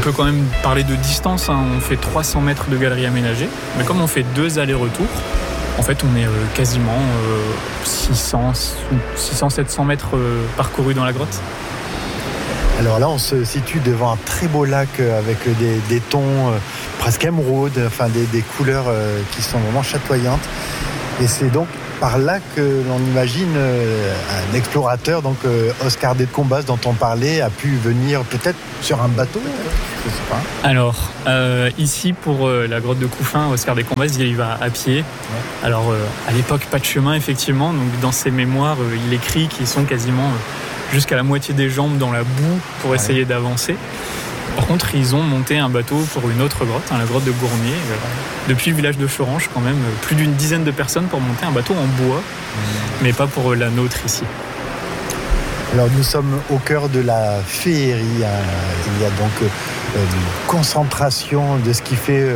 peut quand même parler de distance, hein. On fait 300 mètres de galerie aménagée, mais comme on fait 2 allers-retours, en fait on est quasiment 600-700 mètres parcourus dans la grotte. Alors là, on se situe devant un très beau lac avec des tons presque émeraude, enfin des couleurs qui sont vraiment chatoyantes. Et c'est donc par là que l'on imagine un explorateur, donc Oscar de Combas dont on parlait, a pu venir peut-être sur un bateau, je sais pas. Alors, ici pour la grotte de Couffin, Oscar de Combas, il y va à pied. Ouais. Alors, à l'époque, pas de chemin, effectivement. Donc, dans ses mémoires, il écrit qu'ils sont quasiment jusqu'à la moitié des jambes dans la boue pour essayer d'avancer. Par contre, ils ont monté un bateau pour une autre grotte, la grotte de Gournier, depuis le village de Chorange, quand même, plus d'une dizaine de personnes pour monter un bateau en bois, mais pas pour la nôtre ici. Alors nous sommes au cœur de la féerie. Il y a donc une concentration de ce qui fait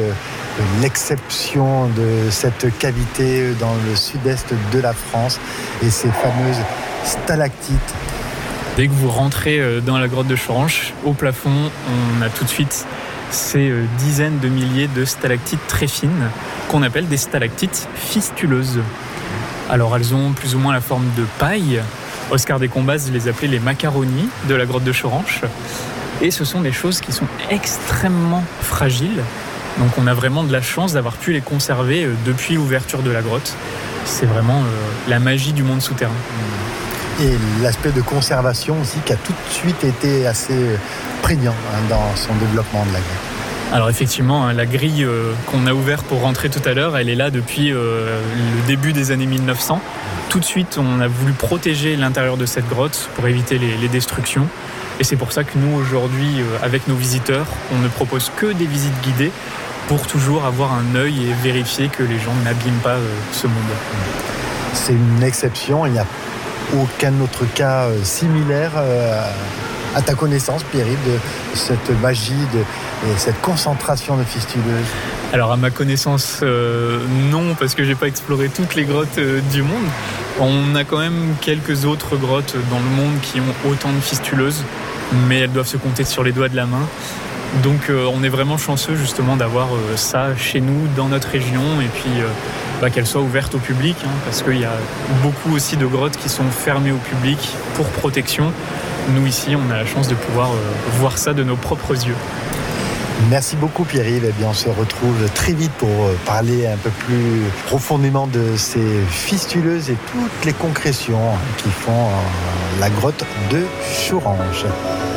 l'exception de cette cavité dans le sud-est de la France et ces fameuses stalactites. Dès que vous rentrez dans la grotte de Chorange, au plafond, on a tout de suite ces dizaines de milliers de stalactites très fines qu'on appelle des stalactites fistuleuses. Alors elles ont plus ou moins la forme de paille. Oscar de Combas les appelait les macaronis de la grotte de Chorange. Et ce sont des choses qui sont extrêmement fragiles. Donc on a vraiment de la chance d'avoir pu les conserver depuis l'ouverture de la grotte. C'est vraiment la magie du monde souterrain. Et l'aspect de conservation aussi qui a tout de suite été assez prégnant dans son développement de la grotte. Alors effectivement, la grille qu'on a ouverte pour rentrer tout à l'heure, elle est là depuis le début des années 1900. Tout de suite, on a voulu protéger l'intérieur de cette grotte pour éviter les destructions. Et c'est pour ça que nous, aujourd'hui, avec nos visiteurs, on ne propose que des visites guidées pour toujours avoir un œil et vérifier que les gens n'abîment pas ce monde. C'est une exception, il n'y a aucun autre cas similaire à ta connaissance, Pierre-Yves, de cette magie et cette concentration de fistuleuses? Alors à ma connaissance, non, parce que j'ai pas exploré toutes les grottes du monde. On a quand même quelques autres grottes dans le monde qui ont autant de fistuleuses, mais elles doivent se compter sur les doigts de la main. Donc on est vraiment chanceux justement d'avoir ça chez nous, dans notre région, et puis qu'elle soit ouverte au public, parce qu'il y a beaucoup aussi de grottes qui sont fermées au public pour protection. Nous ici, on a la chance de pouvoir voir ça de nos propres yeux. Merci beaucoup Pierre-Yves. Eh bien, on se retrouve très vite pour parler un peu plus profondément de ces fistuleuses et toutes les concrétions qui font la grotte de Chorange.